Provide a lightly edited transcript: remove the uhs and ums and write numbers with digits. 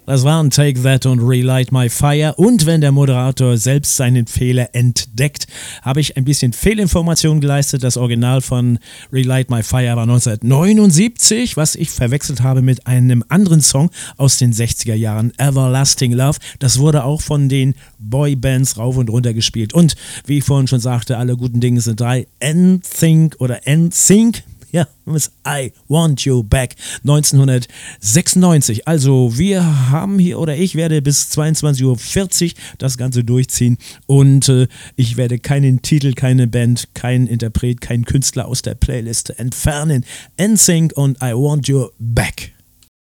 Das waren Take That und Relight My Fire. Und wenn der Moderator selbst seinen Fehler entdeckt, habe ich ein bisschen Fehlinformation geleistet. Das Original von Relight My Fire war 1979, was ich verwechselt habe mit einem anderen Song aus den 60er Jahren, Everlasting Love. Das wurde auch von den Boybands rauf und runter gespielt. Und wie ich vorhin schon sagte, alle guten Dinge sind drei. NSYNC oder NSYNC. Ja, I Want You Back 1996. Also wir haben hier, oder ich werde bis 22:40 Uhr das Ganze durchziehen und ich werde keinen Titel, keine Band, keinen Interpret, keinen Künstler aus der Playlist entfernen. NSYNC und I Want You Back.